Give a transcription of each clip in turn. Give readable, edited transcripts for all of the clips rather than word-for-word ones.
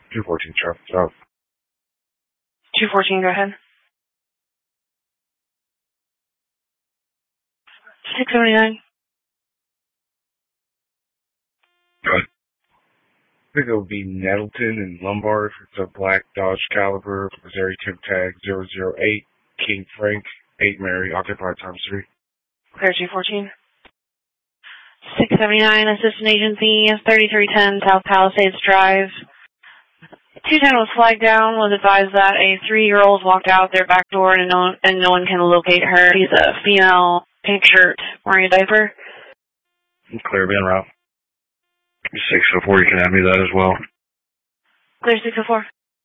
214, traffic south. 214, go ahead. 679. Go ahead. I think it'll be Nettleton and Lombard. It's a black Dodge Caliber, Missouri temp tag 008, King Frank, 8 Mary, occupied times 3. Clear 214. 679, assistant agency, 3310 South Palisades Drive. 210 was flagged down, was advised that a 3-year-old walked out their back door and no one can locate her. She's a female, pink shirt, wearing a diaper. Clear, be en route. 604, you can add me that as well. Clear 604.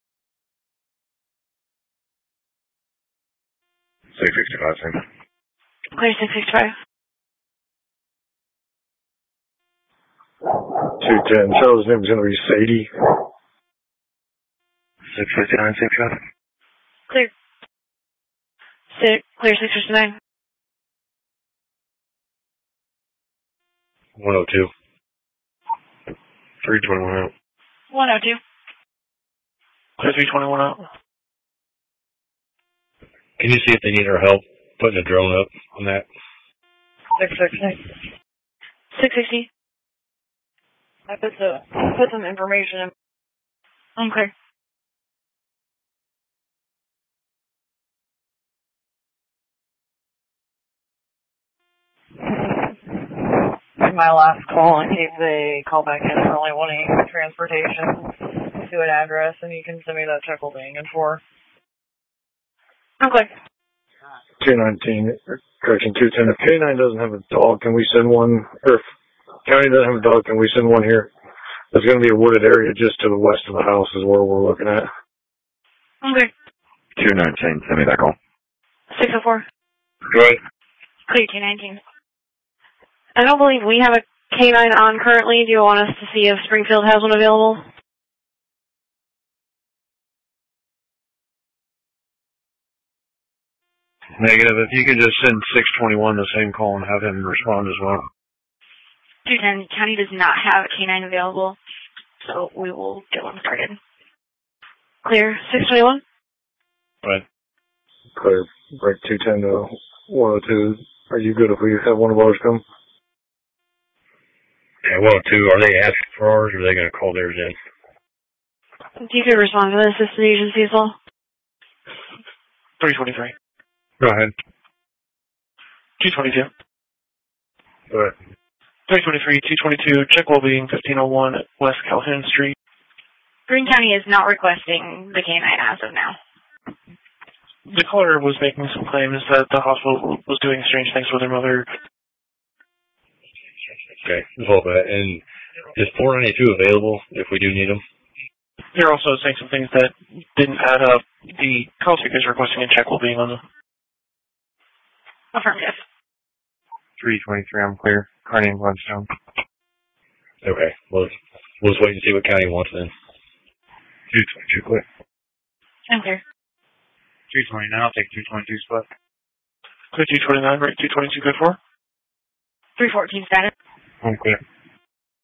665, same. Clear 665. 210, Charles' name is going to be Sadie. 659, same traffic. Clear. Clear 659. 102. 321 out. 102. Clear 321 out. Can you see if they need our help putting a drone up on that? 660. 660. I put some information in. Okay. My last call in case they call back in for only wanting transportation to an address, and you can send me that check we're being in for. Okay. 219, correction, 210. If K9 doesn't have a dog, can we send one? Or if County doesn't have a dog, can we send one here? There's going to be a wooded area just to the west of the house is where we're looking at. Okay. 219, send me that call. 604. Go ahead. Clear 219. I don't believe we have a K9 on currently. Do you want us to see if Springfield has one available? Negative. If you could just send 621 the same call and have him respond as well. 210, County does not have a K9 available, so we will get one started. Clear 621? Right. Clear. Break 210 to 102. Are you good if we have one of ours come? Yeah, 102. Are they asking for ours or are they going to call theirs in? You could respond to the assistant agency as well. 323. Go ahead. 222. Go ahead. 323, 222, check well-being, 1501 West Calhoun Street. Greene County is not requesting the K9 as of now. The caller was making some claims that the hospital was doing strange things with her mother. Okay, hold that. And is 492 available if we do need them? They're also saying some things that didn't add up. The call speaker is requesting a check well-being on them. Affirmative. 323, I'm clear. Carney and Glenstone. Okay, we'll just wait and see what county wants then. 222, clear. I'm clear. 229, I'll take 222 spot. Clear 229, right? 222 good for? 314 status. I'm clear.